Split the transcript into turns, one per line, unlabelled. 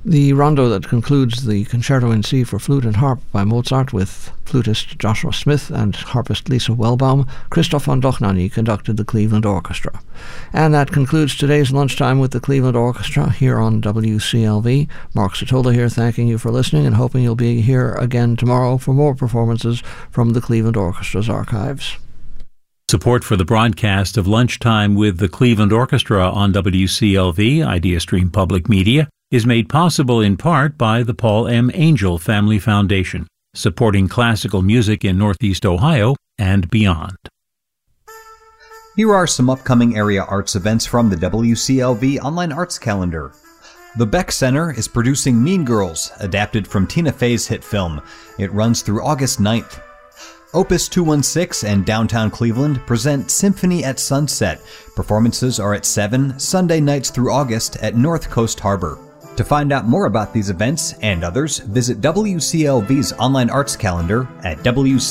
The rondo that concludes the Concerto in C for flute and harp by Mozart with flutist Joshua Smith and harpist Lisa Wellbaum, Christoph von Dochnany conducted the Cleveland Orchestra. And that concludes today's Lunchtime with the Cleveland Orchestra here on WCLV. Mark Satola here, thanking you for listening and hoping you'll be here again tomorrow for more performances from the Cleveland Orchestra's archives.
Support for the broadcast of Lunchtime with the Cleveland Orchestra on WCLV, IdeaStream Public Media, is made possible in part by the Paul M. Angel Family Foundation, supporting classical music in Northeast Ohio and beyond.
Here are some upcoming area arts events from the WCLV Online Arts Calendar. The Beck Center is producing Mean Girls, adapted from Tina Fey's hit film. It runs through August 9th. Opus 216 and Downtown Cleveland present Symphony at Sunset. Performances are at 7 Sunday nights through August at North Coast Harbor. To find out more about these events and others, visit WCLV's online arts calendar at wclv.org.